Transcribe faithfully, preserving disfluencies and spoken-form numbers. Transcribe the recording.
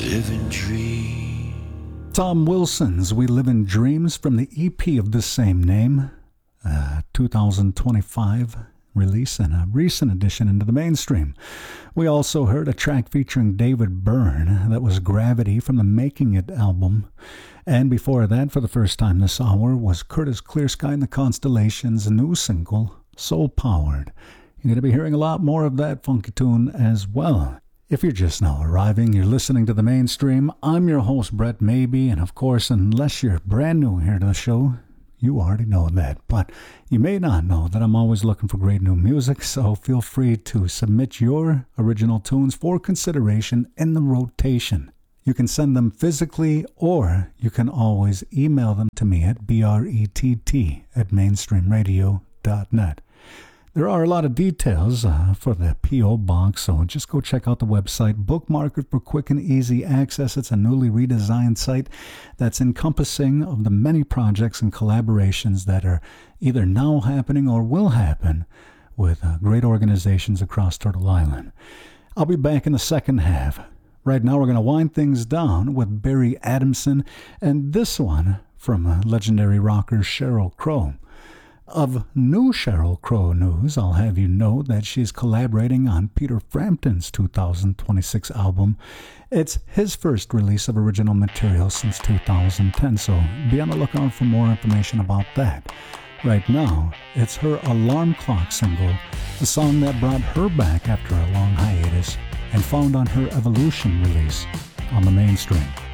living dream. Tom Wilson's We Live in Dreams from the E P of the same name, a two thousand twenty-five release and a recent addition into the mainstream. We also heard a track featuring David Byrne that was Gravity from the Making It album. And before that, for the first time this hour, was Curtis Clearsky and the Constellations' new single, Soul Powered. You're going to be hearing a lot more of that funky tune as well. If you're just now arriving, you're listening to the mainstream. I'm your host, Brett Maybe, and of course, unless you're brand new here to the show, you already know that. But you may not know that I'm always looking for great new music, so feel free to submit your original tunes for consideration in the rotation. You can send them physically, or you can always email them to me at brett at mainstream radio dot net. There are a lot of details uh, for the P O box, so just go check out the website. Bookmark it for quick and easy access. It's a newly redesigned site that's encompassing of the many projects and collaborations that are either now happening or will happen with uh, great organizations across Turtle Island. I'll be back in the second half. Right now we're going to wind things down with Barry Adamson and this one from uh, legendary rocker Sheryl Crow. Of new Sheryl Crow news, I'll have you know that she's collaborating on Peter Frampton's two thousand twenty-six album. It's his first release of original material since two thousand ten, so be on the lookout for more information about that. Right now, it's her Alarm Clock single, the song that brought her back after a long hiatus and found on her Evolution release on the mainstream.